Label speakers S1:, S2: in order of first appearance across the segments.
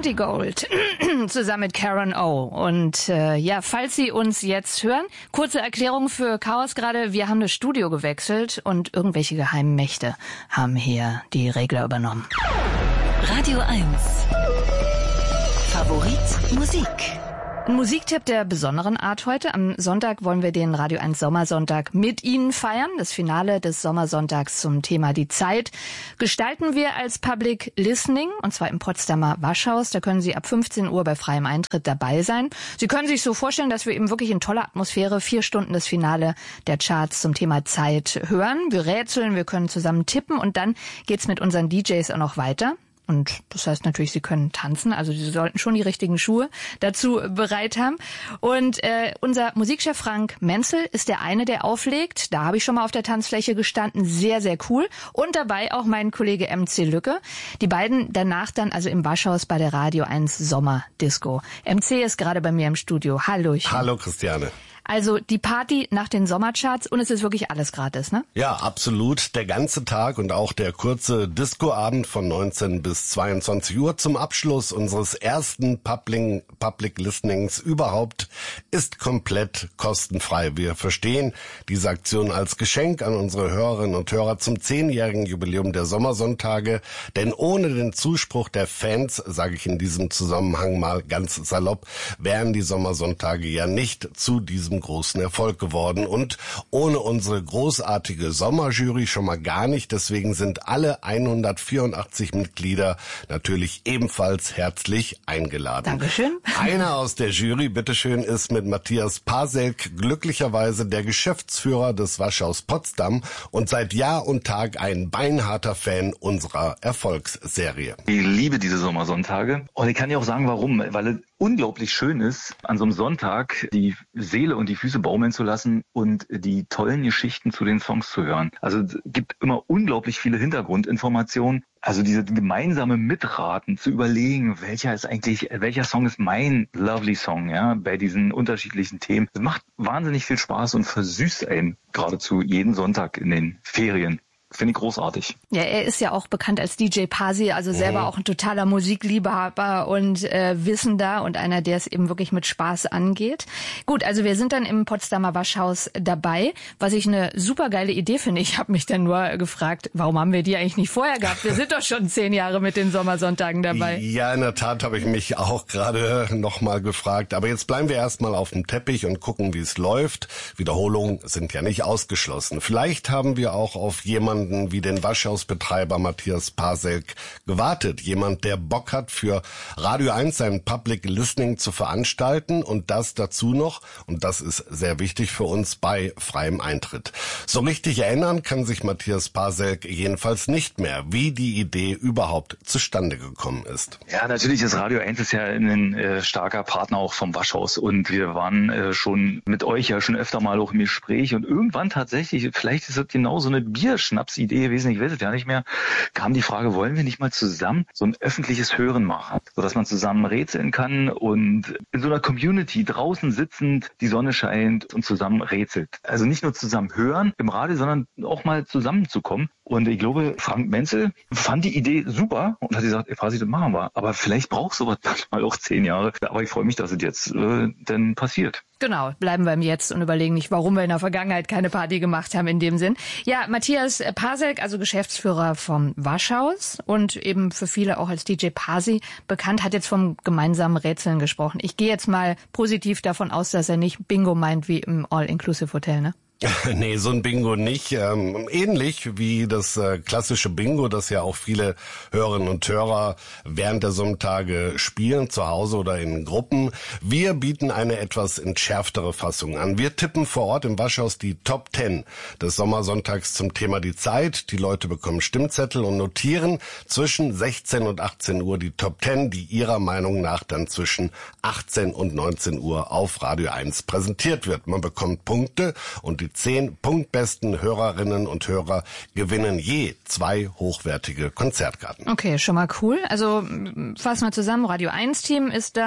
S1: Santigold zusammen mit Karen O. Und ja, falls Sie uns jetzt hören, kurze Erklärung für Chaos gerade. Wir haben das Studio gewechselt und irgendwelche geheimen Mächte haben hier die Regler übernommen.
S2: Radio 1. Favorit Musik.
S1: Ein Musiktipp der besonderen Art heute. Am Sonntag wollen wir den Radio 1 Sommersonntag mit Ihnen feiern. Das Finale des Sommersonntags zum Thema Die Zeit gestalten wir als Public Listening, und zwar im Potsdamer Waschhaus. Da können Sie ab 15 Uhr bei freiem Eintritt dabei sein. Sie können sich so vorstellen, dass wir eben wirklich in toller Atmosphäre 4 Stunden das Finale der Charts zum Thema Zeit hören. Wir rätseln, wir können zusammen tippen und dann geht's mit unseren DJs auch noch weiter. Und das heißt natürlich, Sie können tanzen, also Sie sollten schon die richtigen Schuhe dazu bereit haben. Und unser Musikchef Frank Menzel ist der eine, der auflegt. Da habe ich schon mal auf der Tanzfläche gestanden, sehr, sehr cool. Und dabei auch mein Kollege MC Lücke. Die beiden danach dann also im Waschhaus bei der Radio 1 Sommerdisco. MC ist gerade bei mir im Studio. Hallo.
S3: Hallo Christiane.
S1: Also die Party nach den Sommercharts und es ist wirklich alles gratis, ne?
S3: Ja, absolut. Der ganze Tag und auch der kurze Discoabend von 19 bis 22 Uhr zum Abschluss unseres ersten Public Listenings überhaupt ist komplett kostenfrei. Wir verstehen diese Aktion als Geschenk an unsere Hörerinnen und Hörer zum 10-jährigen Jubiläum der Sommersonntage. Denn ohne den Zuspruch der Fans, sage ich in diesem Zusammenhang mal ganz salopp, wären die Sommersonntage ja nicht zu diesem großen Erfolg geworden und ohne unsere großartige Sommerjury schon mal gar nicht. Deswegen sind alle 184 Mitglieder natürlich ebenfalls herzlich eingeladen.
S1: Dankeschön.
S3: Einer aus der Jury, bitteschön, ist mit Matthias Paselk glücklicherweise der Geschäftsführer des Waschhaus Potsdam und seit Jahr und Tag ein beinharter Fan unserer Erfolgsserie.
S4: Ich liebe diese Sommersonntage und ich kann dir auch sagen, warum, weil es unglaublich schön ist, an so einem Sonntag die Seele und die Füße baumeln zu lassen und die tollen Geschichten zu den Songs zu hören. Also es gibt immer unglaublich viele Hintergrundinformationen. Also diese gemeinsame Mitraten, zu überlegen, welcher Song ist mein Lovely Song, ja, bei diesen unterschiedlichen Themen. Das macht wahnsinnig viel Spaß und versüßt einen geradezu jeden Sonntag in den Ferien. Finde ich großartig.
S1: Ja, er ist ja auch bekannt als DJ Pasi, also selber auch ein totaler Musikliebhaber und Wissender und einer, der es eben wirklich mit Spaß angeht. Gut, also wir sind dann im Potsdamer Waschhaus dabei, was ich eine super geile Idee finde. Ich habe mich dann nur gefragt, warum haben wir die eigentlich nicht vorher gehabt? Wir sind doch schon 10 Jahre mit den Sommersonntagen dabei.
S3: Ja, in der Tat habe ich mich auch gerade nochmal gefragt. Aber jetzt bleiben wir erstmal auf dem Teppich und gucken, wie es läuft. Wiederholungen sind ja nicht ausgeschlossen. Vielleicht haben wir auch auf jemanden wie den Waschhausbetreiber Matthias Paselk gewartet. Jemand, der Bock hat, für Radio 1 sein Public Listening zu veranstalten und das dazu noch, und das ist sehr wichtig für uns, bei freiem Eintritt. So richtig erinnern kann sich Matthias Paselk jedenfalls nicht mehr, wie die Idee überhaupt zustande gekommen ist.
S4: Ja, natürlich ist Radio 1 ist ja ein starker Partner auch vom Waschhaus und wir waren schon mit euch ja schon öfter mal auch im Gespräch und irgendwann tatsächlich, vielleicht ist das genau so eine Bierschnapsidee gewesen, ich weiß es ja nicht mehr, kam die Frage, wollen wir nicht mal zusammen so ein öffentliches Hören machen, sodass man zusammen rätseln kann und in so einer Community draußen sitzend, die Sonne scheint und zusammen rätselt. Also nicht nur zusammen hören im Radio, sondern auch mal zusammenzukommen. Und ich glaube, Frank Menzel fand die Idee super und hat gesagt, quasi, das machen wir. Aber vielleicht braucht sowas manchmal auch 10 Jahre. Aber ich freue mich, dass es jetzt denn passiert.
S1: Genau, bleiben wir im Jetzt und überlegen nicht, warum wir in der Vergangenheit keine Party gemacht haben in dem Sinn. Ja, Matthias Paselk, also Geschäftsführer vom Waschhaus und eben für viele auch als DJ Pasi bekannt, hat jetzt vom gemeinsamen Rätseln gesprochen. Ich gehe jetzt mal positiv davon aus, dass er nicht Bingo meint wie im All-Inclusive-Hotel, ne?
S3: Nee, so ein Bingo nicht. Ähnlich wie das klassische Bingo, das ja auch viele Hörerinnen und Hörer während der Sonntage spielen, zu Hause oder in Gruppen. Wir bieten eine etwas entschärftere Fassung an. Wir tippen vor Ort im Waschhaus die Top 10 des Sommersonntags zum Thema Die Zeit. Die Leute bekommen Stimmzettel und notieren zwischen 16 und 18 Uhr die Top 10, die ihrer Meinung nach dann zwischen 18 und 19 Uhr auf Radio 1 präsentiert wird. Man bekommt Punkte und die 10 punktbesten Hörerinnen und Hörer gewinnen je 2 hochwertige Konzertkarten.
S1: Okay, schon mal cool. Also fassen wir zusammen, Radio 1 Team ist da,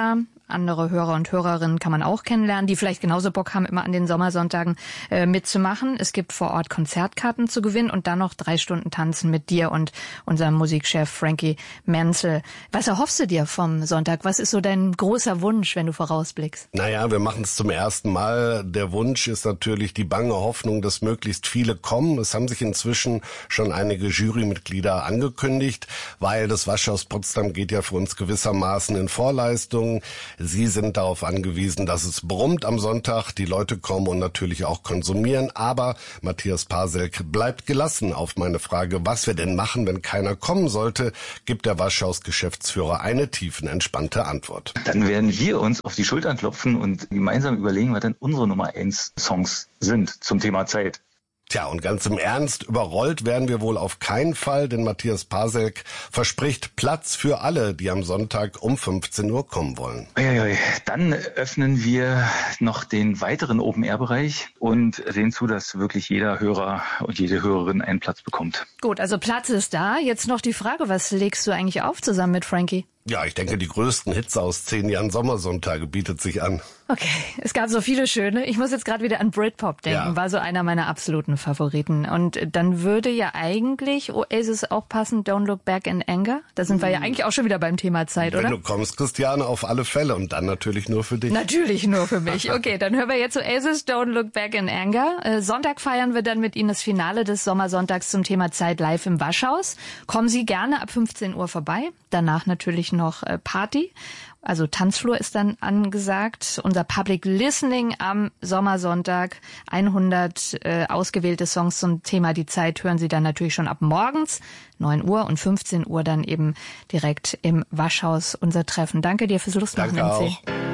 S1: andere Hörer und Hörerinnen kann man auch kennenlernen, die vielleicht genauso Bock haben, immer an den Sommersonntagen mitzumachen. Es gibt vor Ort Konzertkarten zu gewinnen und dann noch 3 Stunden Tanzen mit dir und unserem Musikchef Frankie Menzel. Was erhoffst du dir vom Sonntag? Was ist so dein großer Wunsch, wenn du vorausblickst?
S3: Naja, wir machen es zum ersten Mal. Der Wunsch ist natürlich die bange Hoffnung, dass möglichst viele kommen. Es haben sich inzwischen schon einige Jurymitglieder angekündigt, weil das Waschhaus Potsdam geht ja für uns gewissermaßen in Vorleistung. Sie sind darauf angewiesen, dass es brummt am Sonntag, die Leute kommen und natürlich auch konsumieren. Aber Matthias Paselk bleibt gelassen. Auf meine Frage, was wir denn machen, wenn keiner kommen sollte, gibt der Waschhaus-Geschäftsführer eine tiefenentspannte Antwort.
S4: Dann werden wir uns auf die Schultern klopfen und gemeinsam überlegen, was denn unsere Nummer 1 Songs sind zum Thema Zeit.
S3: Tja, und ganz im Ernst, überrollt werden wir wohl auf keinen Fall, denn Matthias Paselk verspricht Platz für alle, die am Sonntag um 15 Uhr kommen wollen.
S4: Dann öffnen wir noch den weiteren Open-Air-Bereich und sehen zu, dass wirklich jeder Hörer und jede Hörerin einen Platz bekommt.
S1: Gut, also Platz ist da. Jetzt noch die Frage, was legst du eigentlich auf zusammen mit Frankie?
S3: Ja, ich denke, die größten Hits aus 10 Jahren Sommersonntage bietet sich an.
S1: Okay, es gab so viele schöne. Ich muss jetzt gerade wieder an Britpop denken, war so einer meiner absoluten Favoriten. Und dann würde ja eigentlich Oasis auch passen, Don't Look Back in Anger. Da sind wir ja eigentlich auch schon wieder beim Thema Zeit, oder?
S3: Wenn du kommst, Christiane, auf alle Fälle und dann natürlich nur für dich.
S1: Natürlich nur für mich. Okay, dann hören wir jetzt Oasis, Don't Look Back in Anger. Sonntag feiern wir dann mit Ihnen das Finale des Sommersonntags zum Thema Zeit live im Waschhaus. Kommen Sie gerne ab 15 Uhr vorbei. Danach natürlich noch Party. Also Tanzflur ist dann angesagt. Unser Public Listening am Sommersonntag. 100 ausgewählte Songs zum Thema die Zeit hören Sie dann natürlich schon ab morgens 9 Uhr und 15 Uhr dann eben direkt im Waschhaus unser Treffen. Danke dir fürs Lustmachen,
S3: Danke
S1: MC.
S3: auch.